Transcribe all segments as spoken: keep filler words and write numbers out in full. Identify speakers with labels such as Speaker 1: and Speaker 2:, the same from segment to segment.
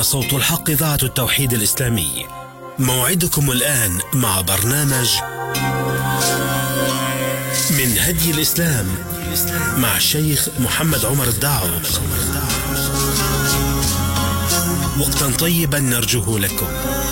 Speaker 1: صوت الحق إذاعة التوحيد الإسلامي. موعدكم الآن مع برنامج من هدي الإسلام مع الشيخ محمد عمر الدعوي. وقتا طيبا نرجوه لكم.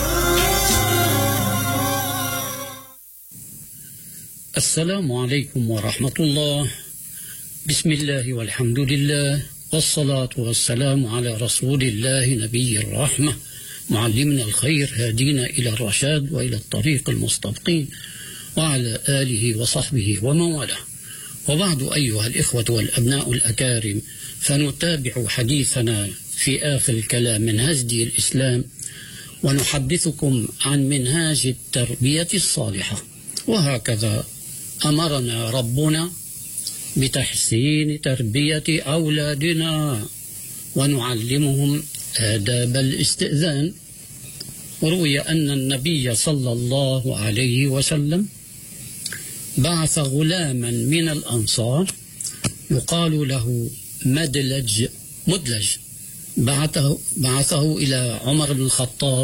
Speaker 2: السلام عليكم ورحمة الله. بسم الله والحمد لله والصلاة والسلام على رسول الله نبي الرحمة معلمنا الخير هادينا إلى الرشاد وإلى الطريق المستقيم وعلى آله وصحبه ومن والاه. وبعد أيها الإخوة والأبناء الأكارم، فنتابع حديثنا في آخر الكلام من هدي الإسلام، ونحدثكم عن منهاج التربية الصالحة. وهكذا أمرنا ربنا بتحسين تربية أولادنا ونعلمهم آداب الاستئذان. روي أن النبي صلى الله عليه وسلم بعث غلاما من الأنصار يقال له مدلج مدلج بعثه, بعثه إلى عمر بن الخطاب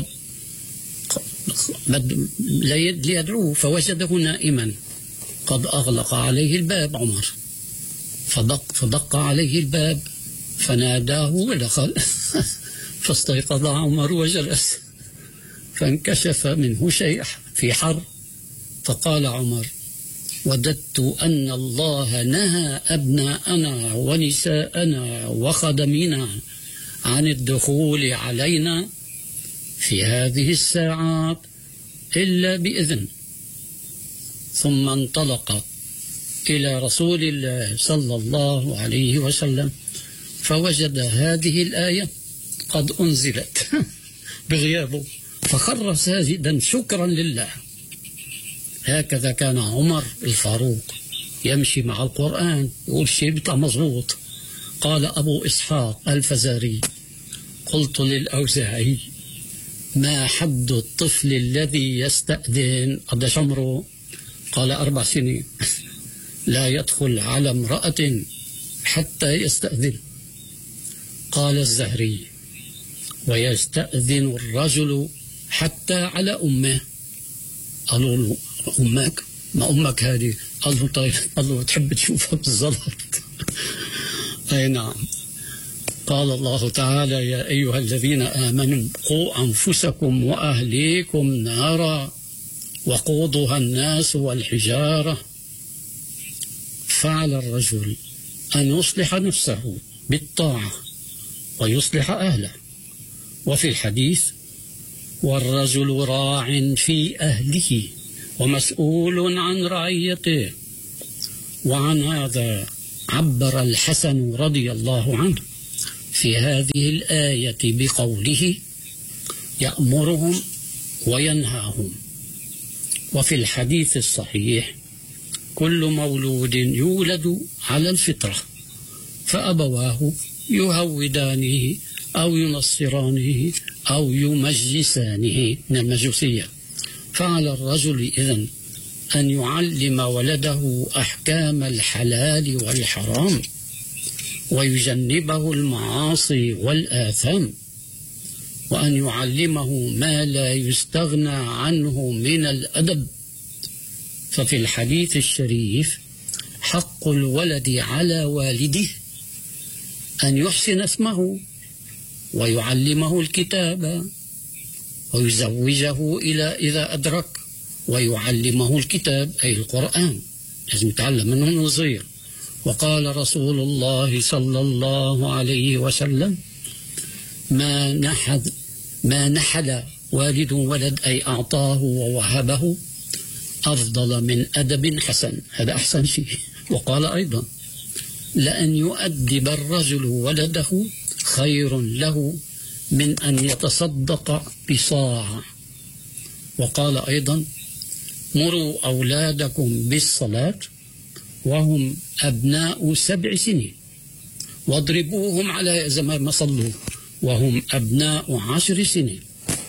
Speaker 2: ليدعوه، فوجده نائما قد أغلق عليه الباب عمر، فدق, فدق عليه الباب فناداه ودخل فاستيقظ عمر وجلس، فانكشف منه شيء في حر، فقال عمر: وددت أن الله نهى أبناءنا ونساءنا وخدمنا عن الدخول علينا في هذه الساعات إلا بإذن. ثم انطلق إلى رسول الله صلى الله عليه وسلم فوجد هذه الآية قد أنزلت بغيابه، فخر ساجدا شكرا لله. هكذا كان عمر الفاروق يمشي مع القرآن، يقول شيء بيطلع مظبوط. قال أبو إسحاق الفزاري: قلت للأوزاعي: ما حد الطفل الذي يستأذن؟ قديش عمره؟ قال: أربع سنين. لا يدخل على امرأة حتى يستأذن. قال الزهري: ويستأذن الرجل حتى على أمه. قالوا له: أمك؟ ما أمك هذه؟ قال له: طيب. قال له: تحب تشوفها بالزلط؟ أي نعم. قال الله تعالى: يا أيها الذين آمنوا قوا أنفسكم وأهليكم نارا وقودها الناس والحجارة. فعلى الرجل أن يصلح نفسه بالطاعة ويصلح أهله. وفي الحديث: والرجل راع في أهله ومسؤول عن رعيته. وعن هذا عبر الحسن رضي الله عنه في هذه الآية بقوله: يأمرهم وينهاهم. وفي الحديث الصحيح: كل مولود يولد على الفطرة فأبواه يهودانه أو ينصرانه أو يمجسانه من المجوسية. فعلى الرجل إذن أن يعلم ولده أحكام الحلال والحرام ويجنبه المعاصي والآثام، وأن يعلمه ما لا يستغنى عنه من الأدب. ففي الحديث الشريف: حق الولد على والده أن يحسن اسمه ويعلمه الكتاب ويزوجه إلى إذا أدرك، ويعلمه الكتاب أي القرآن، لازم يتعلم منه من صغير. وقال رسول الله صلى الله عليه وسلم: ما نحل ما نحل والد ولد أي أعطاه ووهبه أفضل من أدب حسن، هذا أحسن شيء. وقال أيضا: لأن يؤدب الرجل ولده خير له من أن يتصدق بصاع. وقال أيضا: مروا أولادكم بالصلاة وهم أبناء سبع سنين واضربوهم على زمان ما صلوا وهم أبناء عشر سنين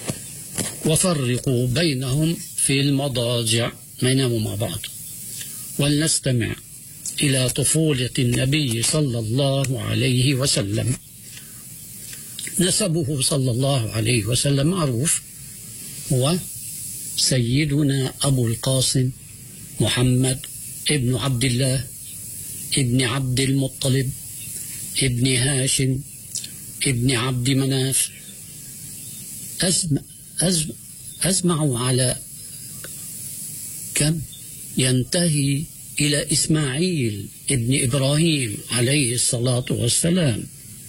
Speaker 2: وفرقوا بينهم في المضاجع، ما يناموا مع بعض. ولنستمع إلى طفولة النبي صلى الله عليه وسلم. نسبه صلى الله عليه وسلم معروف، هو سيدنا أبو القاسم محمد ابن عبد الله ابن عبد المطلب ابن هاشم ابن عبد مناف. أزم أزم أزمع على كم ينتهي إلى إسماعيل ابن إبراهيم عليه الصلاة والسلام.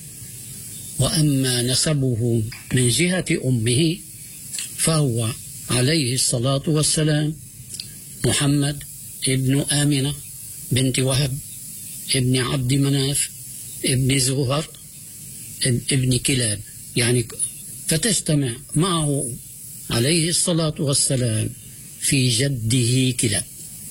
Speaker 2: وأما نسبه من جهة أمه فهو عليه الصلاة والسلام محمد ابن آمنة بنت وهب ابن عبد مناف ابن زهر ابن كلاب، يعني فتجتمع معه عليه الصلاة والسلام في جده كلاب.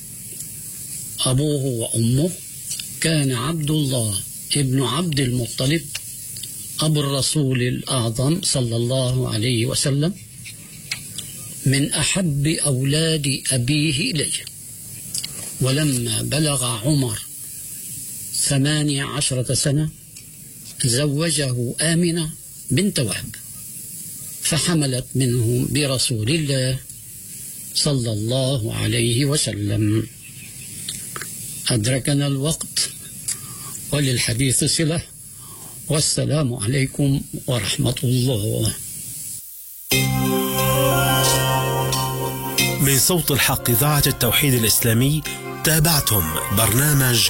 Speaker 2: أبوه وأمه كان عبد الله ابن عبد المطلب أبو الرسول الأعظم صلى الله عليه وسلم، من أحب أولاد أبيه إليه. ولما بلغ عمر ثمانية عشرة سنة زوجه آمنة بنت وهب، فحملت منه برسول الله صلى الله عليه وسلم. أدركنا الوقت وللحديث صلة، والسلام عليكم ورحمة الله.
Speaker 1: من صوت الحق إذاعة التوحيد الإسلامي تابعتم برنامج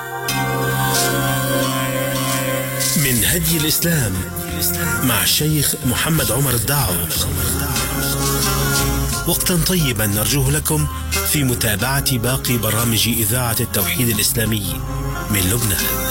Speaker 1: من هدي الإسلام مع الشيخ محمد عمر الداعو. وقتا طيبا نرجوه لكم في متابعة باقي برامج إذاعة التوحيد الإسلامي من لبنان.